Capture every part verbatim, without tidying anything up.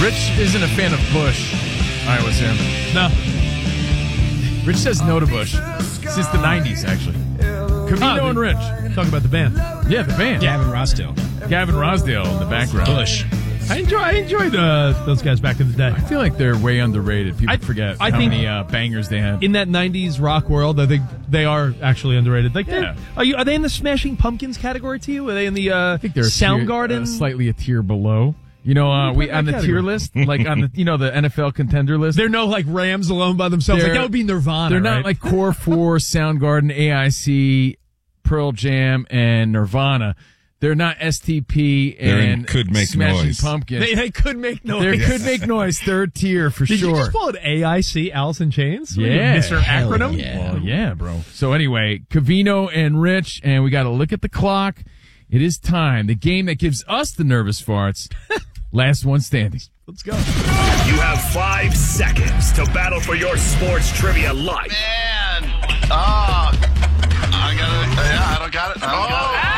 Rich isn't a fan of Bush. I was him. No. Rich says no to Bush since the nineties, actually. Covino oh, and Rich. Talk about the band. Yeah, the band. Gavin Rossdale. Gavin Rossdale in the background. Bush. I enjoy. I enjoyed uh, those guys back in the day. I feel like they're way underrated. People I- forget I how think- many uh, bangers they had. In that nineties rock world, I think they are actually underrated. Like, Yeah. they're- are you? Are they in the Smashing Pumpkins category too? Are they in the uh, I think they're a Soundgarden? tier, uh, slightly a tier below. You know, uh, we What on the category? tier list, like on the you know the N F L contender list. They're no like Rams alone by themselves. Like They're- that would be Nirvana. They're not right? like Core Four, Soundgarden, A I C, Pearl Jam, and Nirvana. They're not S T P They're in and Could Make Smashing Noise. Pumpkins. They, they could make noise. They could make noise. Third tier for Did sure. you just call it A I C, Alice in Chains? What are you, Yeah. Mister Hell Acronym? yeah. Well, yeah, bro. So anyway, Covino and Rich, and we got to look at the clock. It is time. The game that gives us the nervous farts. Last one standing. Let's go. You have five seconds to battle for your sports trivia life. Man. Oh. I got it. Yeah, I don't got it. I don't got it.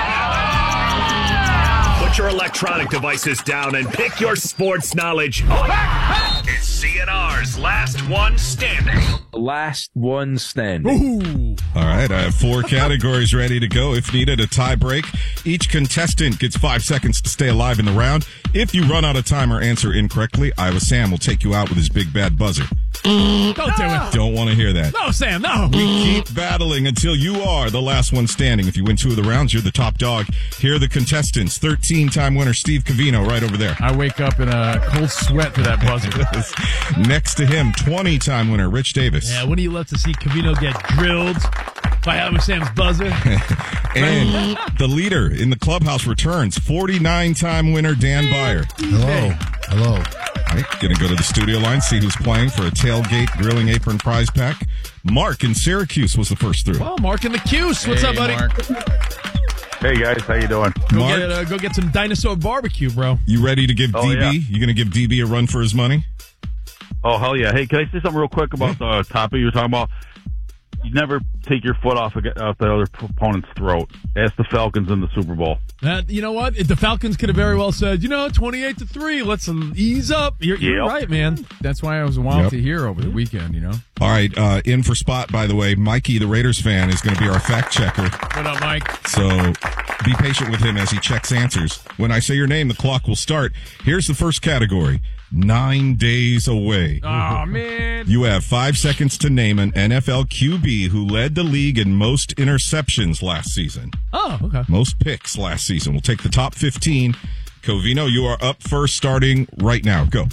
Put your electronic devices down and pick your sports knowledge. It's C N R's Last One Standing. Last one standing. Ooh. All right, I have four categories ready to go. If needed, a tie break. Each contestant gets five seconds to stay alive in the round. If you run out of time or answer incorrectly, Iowa Sam will take you out with his big bad buzzer. Don't do it. Don't want to hear that. No, Sam, no. We keep battling until you are the last one standing. If you win two of the rounds, you're the top dog. Here are the contestants. thirteen-time winner Steve Covino right over there. I wake up in a cold sweat to that buzzer. Next to him, twenty-time winner Rich Davis. Yeah, when do you love to see Covino get drilled by Iowa Sam's buzzer? And the leader in the clubhouse returns, forty-nine-time winner Dan Byer. Hello. Hello. All right, gonna go to the studio line, see who's playing for a tailgate grilling apron prize pack. Mark in Syracuse was the first through. Well, Mark in the Cuse. What's Hey, up, buddy? Mark. Hey, guys. How you doing? Go Mark, get uh, go get some dinosaur barbecue, bro. you ready to give Oh, D B? yeah. You gonna give D B a run for his money? Oh, hell yeah. Hey, can I say something real quick about the topic you were talking about? You never take your foot off, ag- off the other opponent's throat. Ask the Falcons in the Super Bowl. Uh, you know what? The Falcons could have very well said, you know, twenty-eight to three. Let's um, ease up. You're, you're Yep. right, man. That's why I was wild Yep. to hear over the weekend, you know? All right, uh, in for Spot, by the way, Mikey, the Raiders fan, is going to be our fact checker. What up, Mike? So be patient with him as he checks answers. When I say your name, the clock will start. Here's the first category. Nine days away. Oh, man. You have five seconds to name an N F L Q B who led the league in most interceptions last season. Oh, okay. Most picks last season. We'll take the top fifteen. Covino, you are up first starting right now. Go.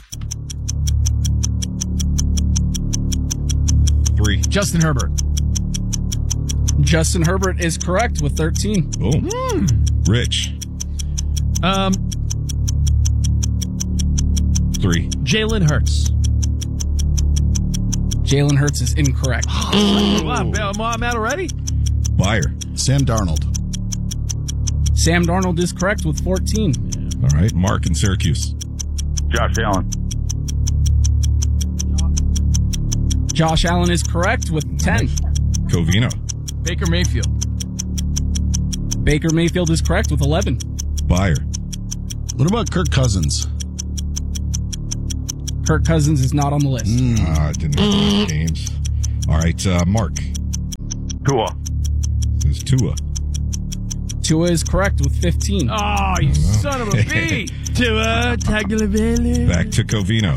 Three. Justin Herbert. Justin Herbert is correct with thirteen. Boom. Rich. Um, Three. Jalen Hurts. Jalen Hurts is incorrect. Wow, I'm, I'm out already? Byer. Sam Darnold. Sam Darnold is correct with fourteen. All right. Mark in Syracuse. Josh Allen. Josh Allen is correct with ten. Covino. Baker Mayfield. Baker Mayfield is correct with eleven. Byer. What about Kirk Cousins? Kirk Cousins is not on the list. Ah, didn't have enough games. All right. Uh, Mark. Tua. This is Tua. Tua is correct with fifteen. Oh, you son of a bee. Tua Tagovailoa. Back to Covino.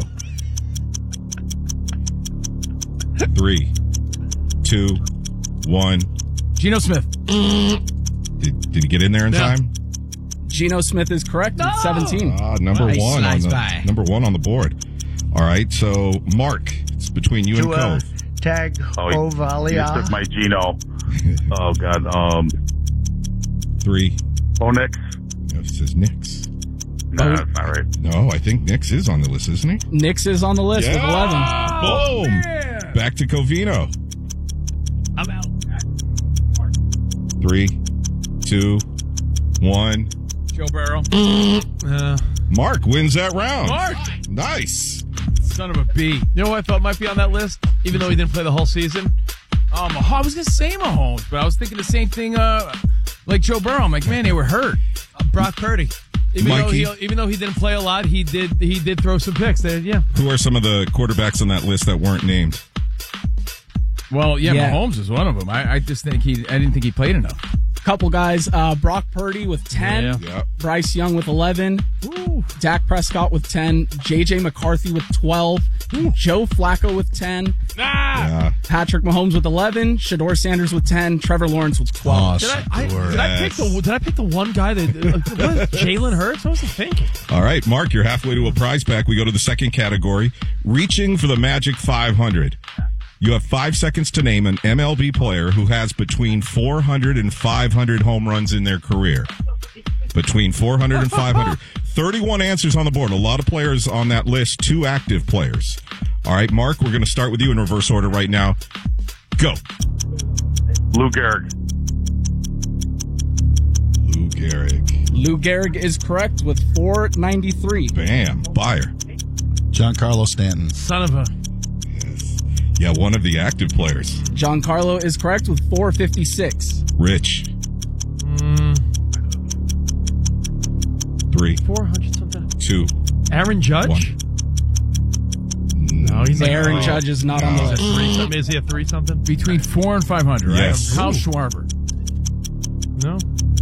Three, two, one. Geno Smith. Did, did he get in there in No. time? Geno Smith is correct with seventeen. Ah, number Nice, one nice on the buy. number one on the board. All right, so Mark, it's between you and Cove. Tag Oh, you, you Ovalia. took my Gino. Oh, God. Um, Three. oh, Nix. No, it says Nix. No, that's not right. No, I think Nix is on the list, isn't he? Nix is on the list with eleven. Boom. Back to Covino. I'm out. Three, two, one. Joe Burrow. Uh, Mark wins that round. Mark. Nice. Son of a bee. You know what I thought might be on that list, even though he didn't play the whole season? Oh, Mah- I was going to say Mahomes, but I was thinking the same thing uh, like Joe Burrow. I'm like, man, they were hurt. Uh, Brock Purdy. Even though, Mikey? he, even though he didn't play a lot, he did he did throw some picks. There, yeah. Who are some of the quarterbacks on that list that weren't named? Well, yeah, Yeah. Mahomes is one of them. I, I just think he. I didn't think he played enough. Couple guys, uh, Brock Purdy with ten, Yeah. Yeah. Bryce Young with eleven, Dak Prescott with ten, J J McCarthy with twelve, Joe Flacco with ten, Yeah. Patrick Mahomes with eleven, Shador Sanders with ten, Trevor Lawrence with twelve. Oh, Did I, I, sure. did I pick the Did I pick the one guy that uh, what, Jalen Hurts? What was I thinking? All right, Mark, you're halfway to a prize pack. We go to the second category, reaching for the magic five hundred. You have five seconds to name an M L B player who has between four hundred and five hundred home runs in their career. Between four hundred and five hundred. thirty-one answers on the board. A lot of players on that list, two active players. All right, Mark, we're going to start with you in reverse order right now. Go. Lou Gehrig. Lou Gehrig. Lou Gehrig is correct with four ninety-three. Bam. Buyer. Giancarlo Stanton. Son of a. Yeah, one of the active players. Giancarlo is correct with four fifty-six. Rich. Three, Four hundred something. two, Aaron Judge. one. No, he's like Aaron oh, Judge is not on the he's a list. three something. Is he a three something? Between four and five hundred, right? Yes. Kyle Ooh. Schwarber. No.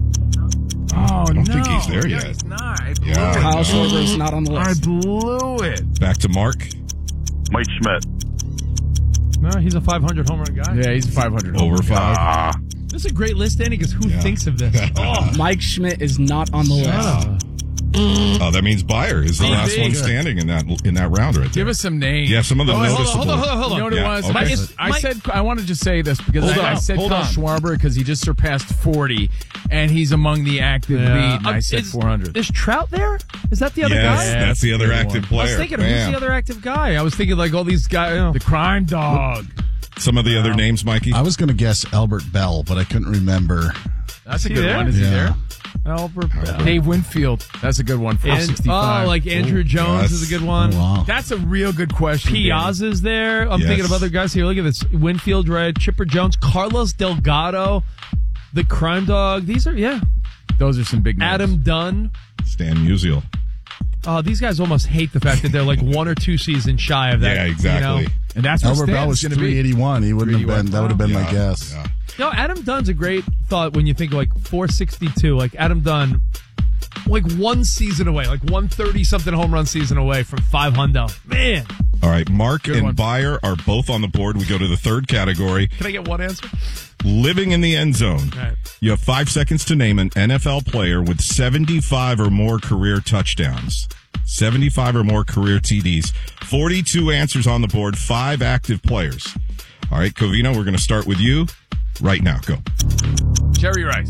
Oh, I don't no. think he's there Yeah, yet. He's not. I blew Yeah. it. Kyle Schwarber is not on the I list. blew it. Back to Mark. Mike Schmidt. No, he's a five hundred home run guy. Yeah, he's five hundred. Over five. Ah. This is a great list, Andy, because who Yeah. thinks of this? Oh, Mike Schmidt is not on the list. uh, Oh, that means Buyer is the Oh, last big. one standing in that in that round right there. Give us some names. Yeah, some of the Oh, wait, hold on, noticeable. hold on, hold on, hold on. You know what it Yeah, was? okay. I, It's- I my- said I wanted to say this because Hold I, I on, said hold Kyle on. Schwarber because he just surpassed forty, and he's among the active Yeah. lead. And I Uh, said is- four hundred. Is Trout there? Is that the other Yes, guy? that's the other Good active one. player. I was thinking, who's Bam. the other active guy? I was thinking like all these guys. You know. The crime dog. Some of the other names, Mikey. I was going to guess Albert Bell, but I couldn't remember. That's a he good there? one. Is he Yeah. there? Albert Bell. Dave Winfield. That's a good one. four And, sixty-five. oh, like Andrew Jones yes. is a good one. Oh, wow. That's a real good question. Danny. Piazza's there. I'm Yes. thinking of other guys here. Look at this. Winfield, right? Chipper Jones, Carlos Delgado, the Crime Dog. These are, yeah. Those are some big names. Adam Dunn. Stan Musial. Oh, these guys almost hate the fact that they're like one or two seasons shy of that. Yeah, exactly. You know? And that's what Albert Bell Stan's was going to three be. eighty-one. He wouldn't have been. That would have been my Yeah, guess. yeah. No, Adam Dunn's a great thought when you think of like four sixty-two. Like Adam Dunn, like one season away, like one thirty something home run season away from five hundo. Man, All right, Mark Good and one. Buyer are both on the board. We go to the third category, can I get one answer? living in the end zone. All right. You have five seconds to name an N F L player with seventy-five or more career touchdowns. seventy-five or more career T Ds. forty-two answers on the board, five active players. All right, Covino, we're going to start with you right now. Go. Jerry Rice.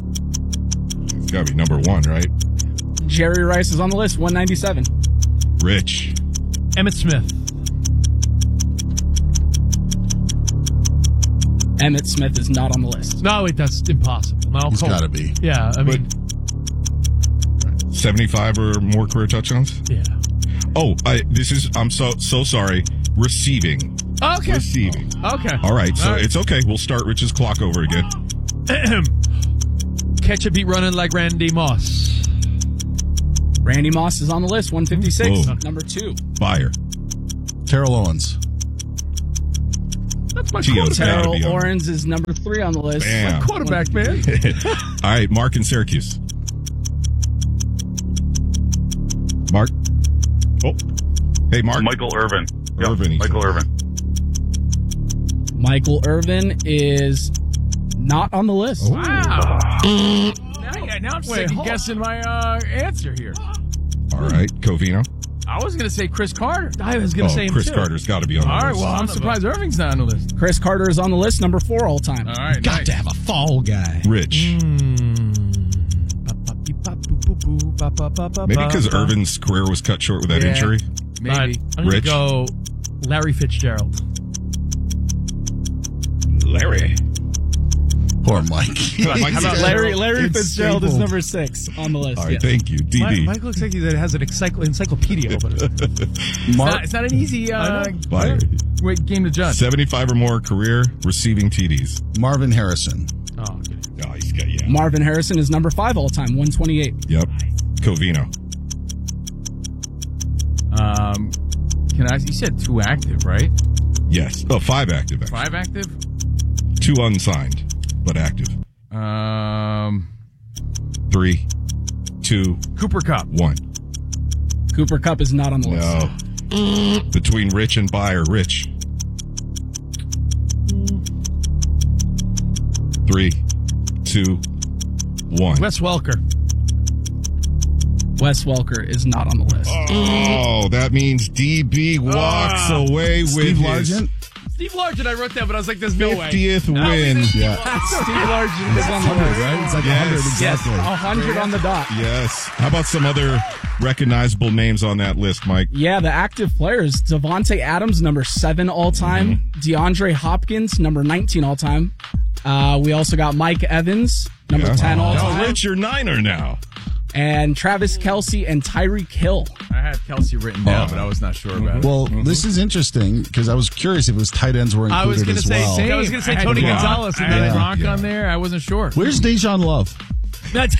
It's got to be number one, right? Jerry Rice is on the list, one ninety-seven. Rich. Emmett Smith. Emmett Smith is not on the list. No, wait, that's impossible. No, He's hold- got to be. Yeah, I mean, seventy-five or more career touchdowns? yeah. Oh, I, this is, I'm so, so sorry. Receiving. Okay. Receiving. Okay. All right, so All right. it's okay. We'll start Rich's clock over again. Catch a beat running like Randy Moss. Randy Moss is on the list, one fifty-six. Boom. Number two. Buyer. Terrell Owens. That's my Tio's quarterback. gotta Terrell be on. Owens is number three on the list. Bam. Quarterback, man. All right, Mark in Syracuse. Mark. Oh. Hey, Mark. Michael Irvin. Yep, Irvin, he's Michael on. Irvin. Michael Irvin is not on the list. Wow. now, yeah, now I'm Wait, second hold- guessing my uh, answer here. All right, Covino. I was going to say Chris Carter. I was going Oh, to say him Chris too. Carter's got to be on the All right, list. well, I'm surprised Irving's not on the list. Chris Carter is on the list, number four all time. All right, Got nice. to have a fall guy. Rich. Maybe because Irvin's career was cut short with that Yeah. injury. Maybe. Right, I'm going to Rich. go Larry Fitzgerald. Larry. Poor Mike. Mike How about Larry? Larry It's Fitzgerald is stapled. number six on the list. All right, yeah. thank you. D Mike, D. Mike looks like he has an encycl- encyclopedia over there. It's not, it's not an easy uh, I know. Buyer. wait, game to judge. seventy-five or more career receiving T Ds. Marvin Harrison. Oh, okay. Oh, he's got, yeah. Marvin Harrison is number five all time, one twenty-eight. Yep. Covino. Um, can I? You said two active, right? Yes. Oh, five active. Actually. Five active. Two unsigned, but active. Um, Three, two, Cooper Cup. one. Cooper Cup is not on the list. No. Between Rich and Buyer, Rich. Three, two, one. Wes Welker. Wes Welker is not on the list. Oh, that means D B walks Ah. away with Steve his Largent. Steve Largent, I wrote that, but I was like, there's no way. fiftieth win. Yeah. Steve Largent is on the list. Right? It's like Yes. one hundred Yes, exactly. one hundred on the dot. Yes. How about some other recognizable names on that list, Mike? Yeah, the active players. Devontae Adams, number seven all time. Mm-hmm. DeAndre Hopkins, number nineteen all time. Uh, we also got Mike Evans, number Yeah. ten all Oh, time. Rich, you're Niner now. And Travis Kelce and Tyreek Hill. I had Kelsey written down, Oh. but I was not sure about it. Well, this is interesting because I was curious if it was tight ends were I was included gonna as say well. I was going to say I had Tony Gronk. Gonzalez. I And had then Yeah. Gronk Yeah. on there. I wasn't sure. Where's Dejan Love? That's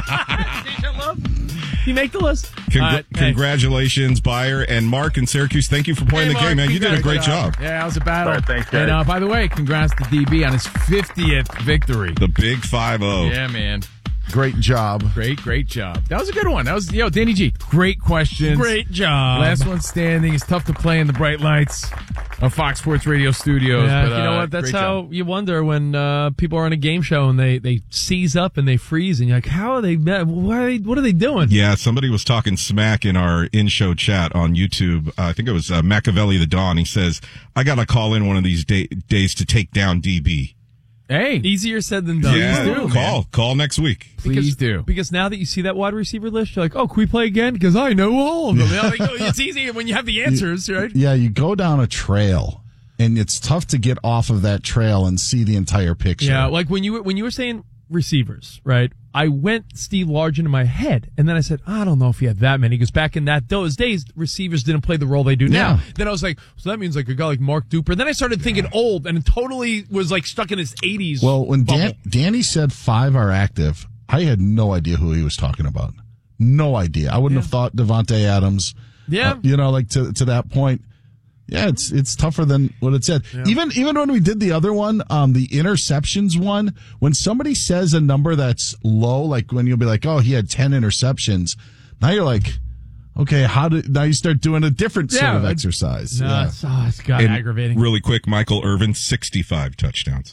Deja Love. You make the list. Congr- Uh, hey. Congratulations, Buyer and Mark in Syracuse. Thank you for playing Hey, the game, Mark, man. You did a great congrats. job. Yeah, it was a battle. All right, thanks, guys. And uh, by the way, congrats to D B on his fiftieth victory. The big five oh. Yeah, man. Great job. Great, great job. That was a good one. That was, yo, Danny G. Great questions. Great job. Last one standing. It's tough to play in the bright lights of Fox Sports Radio studios. Yeah, but, you know uh, what? That's great how job. you wonder when uh, people are on a game show and they, they seize up and they freeze, and you're like, how are they? Why are they what are they doing? Yeah, somebody was talking smack in our in-show chat on YouTube. Uh, I think it was uh, Machiavelli the Dawn. He says, I got to call in one of these day- days to take down D B. Hey, Easier said than done. yeah, do, call. man. Call next week. please because, do. Because now that you see that wide receiver list, you're like, oh, can we play again? Because I know all of them. Yeah, like, oh, it's easy when you have the answers, right? Yeah, you go down a trail, and it's tough to get off of that trail and see the entire picture. Yeah, like when you were when you were saying receivers, right? I went Steve Largent in my head, and then I said, I don't know if he had that many, because back in that those days, receivers didn't play the role they do now. Yeah. Then I was like, so that means like a guy like Mark Duper. Then I started thinking old, and totally was like stuck in his eighties. Well, when bubble. Dan, Danny said five are active, I had no idea who he was talking about. No idea. I wouldn't have thought Devontae Adams. Yeah. Uh, you know, like to to that point. Yeah, it's it's tougher than what it said. Even even when we did the other one, um, the interceptions one, when somebody says a number that's low, like when you'll be like, oh, he had ten interceptions. Now you're like, okay, how did now you start doing a different sort Yeah, of I- exercise? no, yeah. it's, oh, it's got And aggravating. Really quick, Michael Irvin, sixty-five touchdowns.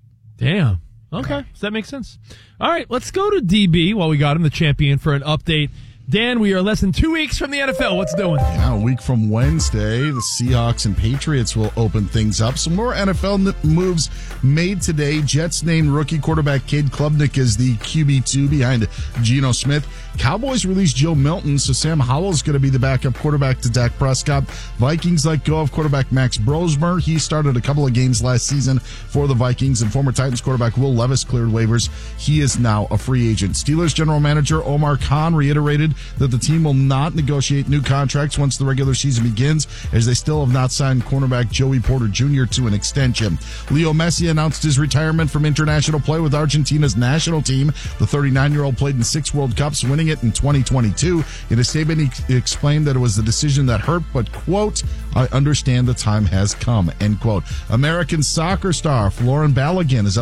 Damn. Okay, so that makes sense. All right, let's go to D B while we got him, the champion, for an update. Dan, we are less than two weeks from the N F L. What's doing? Yeah, a week from Wednesday, the Seahawks and Patriots will open things up. Some more N F L n- moves made today. Jets named rookie quarterback Cade Klubnik as the Q B two behind Geno Smith. Cowboys released Joe Milton, so Sam Howell's going to be the backup quarterback to Dak Prescott. Vikings let go of quarterback Max Brosmer. He started a couple of games last season for the Vikings, and former Titans quarterback Will Levis cleared waivers. He is now a free agent. Steelers general manager Omar Khan reiterated that the team will not negotiate new contracts once the regular season begins, as they still have not signed cornerback Joey Porter Junior to an extension. Leo Messi announced his retirement from international play with Argentina's national team. The thirty-nine-year-old played in six World Cups, winning it in twenty twenty-two. In a statement, he explained that it was a decision that hurt, but, quote, I understand the time has come, end quote. American soccer star Lauren Balogun is